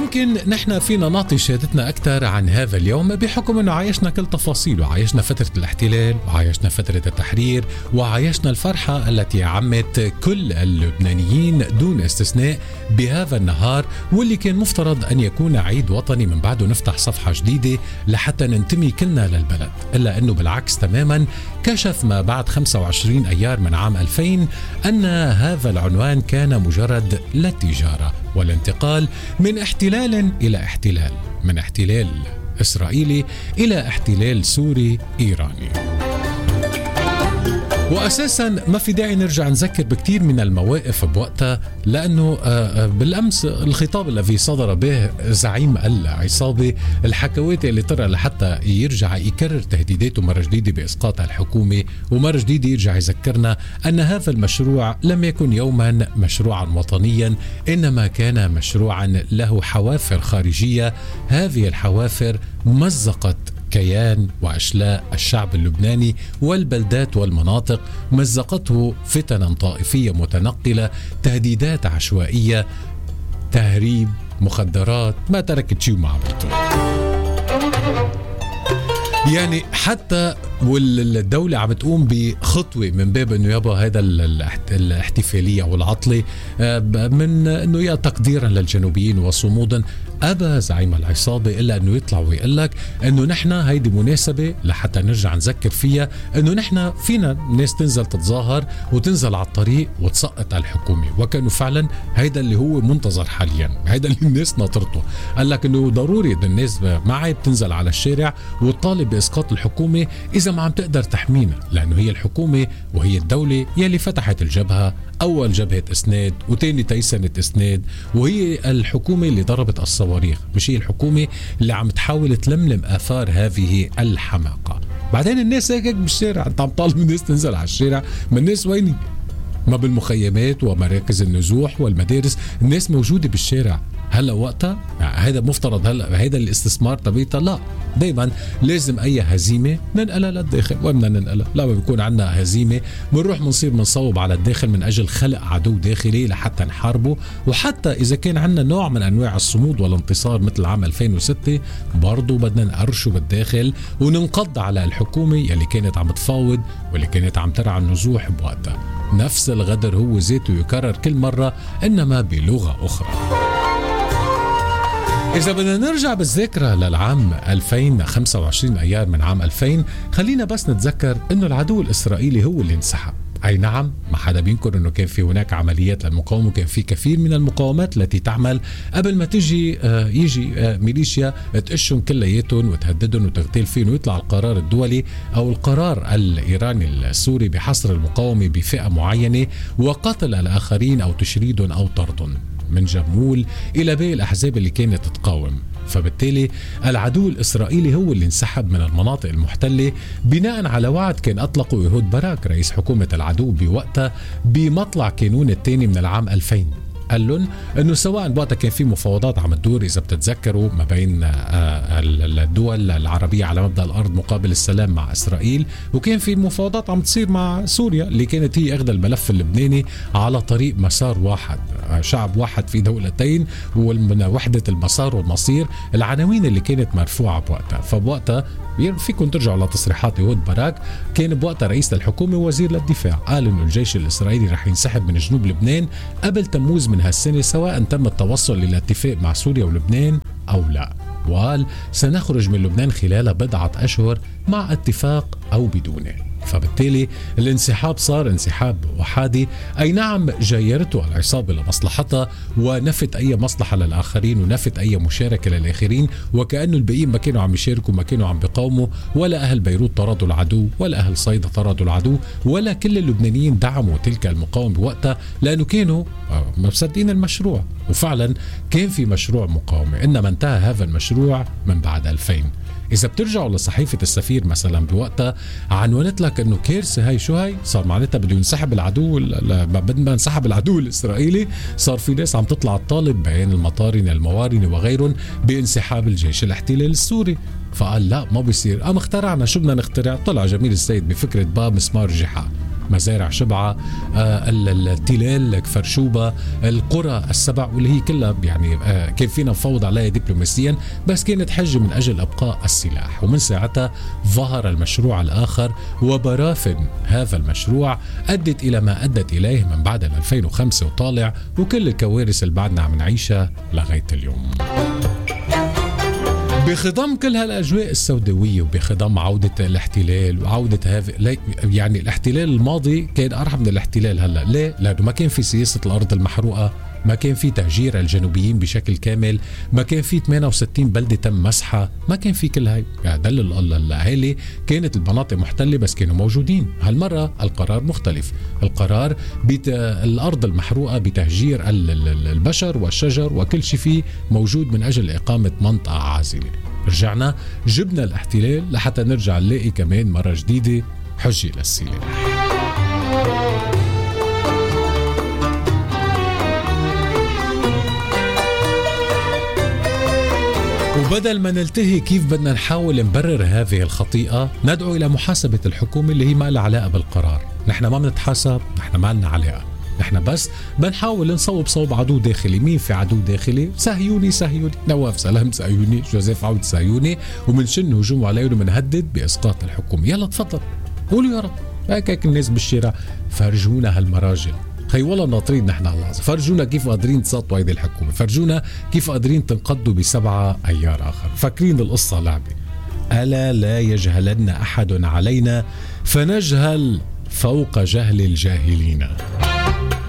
يمكن نحن فينا نعطي شهادتنا أكثر عن هذا اليوم بحكم أنه عايشنا كل تفاصيله، عايشنا فترة الاحتلال وعايشنا فترة التحرير وعايشنا الفرحة التي عمت كل اللبنانيين دون استثناء بهذا النهار، واللي كان مفترض أن يكون عيد وطني من بعده نفتح صفحة جديدة لحتى ننتمي كلنا للبلد. إلا أنه بالعكس تماما كشف ما بعد 25 أيار من عام 2000 أن هذا العنوان كان مجرد للتجارة والانتقال من احتلال إلى احتلال، من احتلال إسرائيلي إلى احتلال سوري إيراني. وأساسا ما في داعي نرجع نذكر بكثير من المواقف بوقتها، لأنه بالأمس الخطاب الذي صدر به زعيم العصابة الحكواتي اللي طرق لحتى يرجع يكرر تهديداته مرة جديدة بإسقاط الحكومة، ومرة جديدة يرجع يذكرنا أن هذا المشروع لم يكن يوما مشروعا وطنيا، إنما كان مشروعا له حوافر خارجية. هذه الحوافر مزقت كيان وأشلاء الشعب اللبناني والبلدات والمناطق، مزقته فتنا طائفية متنقلة، تهديدات عشوائية، تهريب، مخدرات، ما تركت شيء مع بعضه. يعني حتى والدولة عم تقوم بخطوة من باب انه يابا هذا الاحتفالية والعطلة من انه يا تقديرا للجنوبيين وصمودا، أبى زعيم العصابة إلا أنه يطلع ويقول لك أنه نحن هيدي مناسبة لحتى نرجع نذكر فيها أنه نحن فينا ناس تنزل تتظاهر وتنزل على الطريق وتسقط على الحكومة، وكانوا فعلا هيدا اللي هو منتظر حاليا، هيدا اللي الناس ناطرته. قال لك أنه ضروري أن الناس معي بتنزل على الشارع وتطالب بإسقاط الحكومة إذا ما عم تقدر تحمينا، لأنه هي الحكومة وهي الدولة يلي فتحت الجبهة، أول جبهة إسناد وتاني تيسنة إسناد، وهي الحكومة اللي ضربت الصواريخ، مش هي الحكومة اللي عم تحاول تلملم آثار هذه الحماقة. بعدين الناس هيك بالشارع، أنت عم طالب الناس تنزل على الشارع، ما الناس ويني؟ ما بالمخيمات ومراكز النزوح والمدارس، الناس موجودة بالشارع. هلا وقتها هذا مفترض هلا هذا الاستثمار تبعيتها؟ لا، دايما لازم اي هزيمه ننقلها للداخل. وين بدنا ننقلها؟ لما بيكون عندنا هزيمه بنروح بنصير بنصوب على الداخل من اجل خلق عدو داخلي لحتى نحاربه، وحتى اذا كان عندنا نوع من انواع الصمود والانتصار مثل عام 2006 برضه بدنا نقرشه بالداخل وننقض على الحكومه يلي كانت عم تفاوض واللي كانت عم ترعى النزوح بوقتها. نفس الغدر هو ذاته يكرر كل مره انما بلغه اخرى. إذا بدنا نرجع بالذاكرة للعام 2025 أيار من عام 2000، خلينا بس نتذكر إنه العدو الإسرائيلي هو اللي انسحب. أي نعم، ما حدا بينكر إنه كان في هناك عمليات للمقاومة، وكان في كثير من المقاومات التي تعمل قبل ما يجي ميليشيا تقشهم كلياتهم وتهددهم وتغتال فيهم، ويطلع القرار الدولي أو القرار الإيراني السوري بحصر المقاومة بفئة معينة وقتل الآخرين أو تشريدهم أو طردهم من جمول إلى باقي الأحزاب اللي كانت تقاوم. فبالتالي العدو الإسرائيلي هو اللي انسحب من المناطق المحتلة بناء على وعد كان أطلقه يهود باراك رئيس حكومة العدو بوقتها بمطلع كانون الثاني من العام 2000. قال لهم انه سواء بوقتها كان في مفاوضات عم تدور اذا بتتذكروا ما بين الدول العربيه على مبدا الارض مقابل السلام مع اسرائيل، وكان في مفاوضات عم تصير مع سوريا اللي كانت هي اخذ الملف اللبناني على طريق مسار واحد، شعب واحد في دولتين، ومن وحده المسار والمصير العناوين اللي كانت مرفوعه بوقتها. فبوقتها فيكم ترجعوا لتصريحات يهود باراك، كان بوقتها رئيس الحكومه وزير للدفاع، قال انه الجيش الاسرائيلي رح ينسحب من جنوب لبنان قبل تموز من هالسنة سواء تم التوصل للاتفاق مع سوريا ولبنان أو لا، وقال سنخرج من لبنان خلال بضعة أشهر مع اتفاق أو بدونه. فبالتالي الانسحاب صار انسحاب وحادي. أي نعم جايرته العصابة لمصلحتها ونفت أي مصلحة للآخرين ونفت أي مشاركة للآخرين، وكأنه الباقيين ما كانوا عم يشاركوا، ما كانوا عم بيقاوموا، ولا أهل بيروت طردوا العدو، ولا أهل صيدا طردوا العدو، ولا كل اللبنانيين دعموا تلك المقاومة بوقتها، لأنه كانوا مصدقين المشروع، وفعلا كان في مشروع مقاومة. إنما انتهى هذا المشروع من بعد 2000. إذا بترجعوا لصحيفة السفير مثلا بوقتها عنونت لك إنه كارثة، هاي شو هاي؟ صار معناتها بده ينسحب العدو، بدل ما انسحب العدو الإسرائيلي صار في ناس عم تطلع تطالب بين المطارنة الموارنة وغيرهم بانسحاب الجيش الاحتلال السوري. فقال لا ما بيصير، اخترعنا شو بدنا نخترع. طلع جميل السيد بفكرة باب مسمار جحا، مزارع شبعة، التلال، كفر شوبة، القرى السبع، واللي هي كلها يعني كان فينا نفوض عليها دبلوماسيا، بس كانت حجة من أجل إبقاء السلاح. ومن ساعتها ظهر المشروع الآخر، وبرافن هذا المشروع أدت إلى ما أدت إليه من بعد 2005 وطالع، وكل الكوارث اللي بعدنا عم نعيشها لغاية اليوم. بخضم كل هالأجواء السوداوية، وبخضم عودة الاحتلال وعودة هذا، يعني الاحتلال الماضي كان أرحب من الاحتلال هلأ. ليه؟ لأنه ما كان في سياسة الأرض المحروقة، ما كان في تهجير الجنوبيين بشكل كامل، ما كان في 68 بلدة تم مسحها، ما كان في كل هاي. يعني الأهالي كانت المناطق محتلة بس كانوا موجودين. هالمرة القرار مختلف، القرار الأرض المحروقة بتهجير البشر والشجر وكل شيء فيه موجود من أجل إقامة منطقة عازلة. رجعنا جبنا الاحتلال لحتى نرجع نلاقي كمان مرة جديدة حجة للسلاح. وبدل ما نلتهي كيف بدنا نحاول نبرر هذه الخطيئة، ندعو إلى محاسبة الحكومة اللي هي ما لها علاقة بالقرار. نحن ما بنتحاسب، نحن ما لنا علاقة، نحن بس بنحاول نصوب صوب عدو داخلي. مين في عدو داخلي؟ صهيوني، نواف سلام صهيوني، جوزيف عود صهيوني، ومنشن هجوم عليهم ومنهدد بإسقاط الحكومة. يلا تفضل قولوا يا رب. هيك الناس بالشارع فرجونا هالمراجل، خي والله ناطرين نحن على اللحظة، فرجونا كيف قادرين تسقطوا هيدي الحكومة، فرجونا كيف قادرين تنقضوا ب7 أيار آخر. فاكرين القصة لعبة، ألا لا يجهلن أحد علينا فنجهل فوق جهل الجاهلين.